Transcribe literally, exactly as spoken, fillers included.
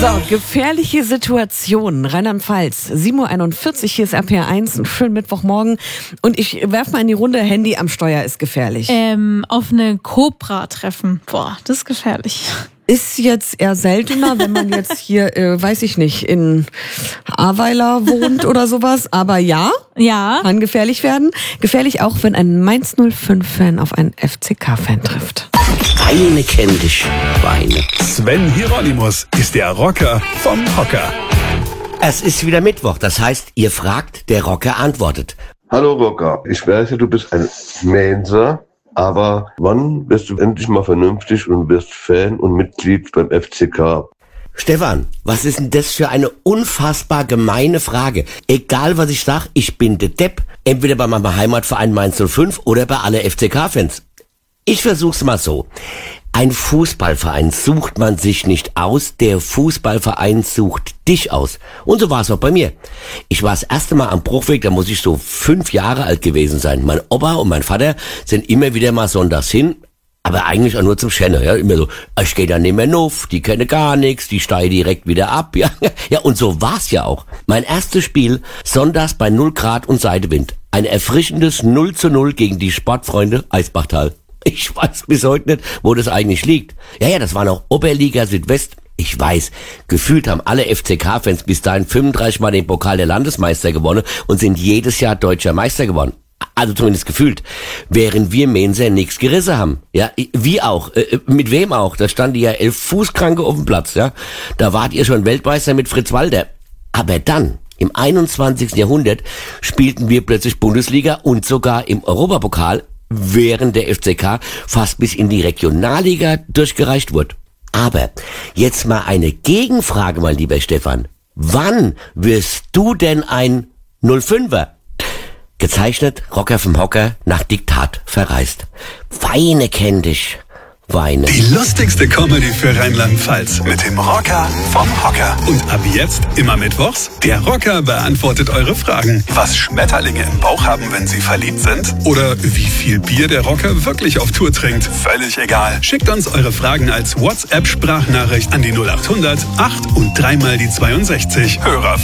So, gefährliche Situationen. Rheinland-Pfalz, sieben Uhr einundvierzig, hier ist R P R eins, ein schönen Mittwochmorgen. Und ich werfe mal in die Runde, Handy am Steuer ist gefährlich. Ähm, auf eine Cobra treffen. Boah, das ist gefährlich. Ist jetzt eher seltener, wenn man jetzt hier, äh, weiß ich nicht, in Ahrweiler wohnt oder sowas. Aber ja, Ja. kann gefährlich werden. Gefährlich auch, wenn ein Mainz null fünf Fan auf einen F C K-Fan trifft. Weine kenn dich, Weine. Sven Hieronymus ist der Rocker vom Hocker. Es ist wieder Mittwoch, das heißt, ihr fragt, der Rocker antwortet. Hallo Rocker, ich weiß ja, du bist ein Mainzer, aber wann wirst du endlich mal vernünftig und wirst Fan und Mitglied beim F C K? Stefan, was ist denn das für eine unfassbar gemeine Frage? Egal was ich sag, ich bin der Depp. Entweder bei meinem Heimatverein Mainz null fünf oder bei alle F C K-Fans. Ich versuch's mal so. Ein Fußballverein sucht man sich nicht aus, der Fußballverein sucht dich aus. Und so war es auch bei mir. Ich war das erste Mal am Bruchweg, da muss ich so fünf Jahre alt gewesen sein. Mein Opa und mein Vater sind immer wieder mal sonntags hin, aber eigentlich auch nur zum Schenne, ja, immer so, ich gehe da nicht mehr nuff, die kenne gar nichts, die steige direkt wieder ab, ja. Ja, und so war's ja auch. Mein erstes Spiel, sonntags bei null Grad und Seidewind. Ein erfrischendes null zu null gegen die Sportfreunde Eisbachtal. Ich weiß bis heute nicht, wo das eigentlich liegt. Ja, ja, das war noch Oberliga Südwest. Ich weiß, gefühlt haben alle F C K-Fans bis dahin fünfunddreißig Mal den Pokal der Landesmeister gewonnen und sind jedes Jahr deutscher Meister geworden. Also zumindest gefühlt. Während wir Mainzer nichts gerissen haben. Ja, wie auch. Äh, mit wem auch. Da standen ja elf Fußkranke auf dem Platz. Ja, da wart ihr schon Weltmeister mit Fritz Walter. Aber dann, im einundzwanzigsten Jahrhundert, spielten wir plötzlich Bundesliga und sogar im Europapokal, während der F C K fast bis in die Regionalliga durchgereicht wurde. Aber jetzt mal eine Gegenfrage, mein lieber Stefan. Wann wirst du denn ein null fünfer? Gezeichnet, Rocker vom Hocker, nach Diktat verreist. Weine kenn dich, Weine. Die lustigste Comedy für Rheinland-Pfalz mit dem Rocker vom Hocker. Und ab jetzt, immer mittwochs, der Rocker beantwortet eure Fragen. Was Schmetterlinge im Bauch haben, wenn sie verliebt sind? Oder wie viel Bier der Rocker wirklich auf Tour trinkt? Völlig egal. Schickt uns eure Fragen als WhatsApp-Sprachnachricht an die null acht hundert acht und dreimal die zweiundsechzig. Hörer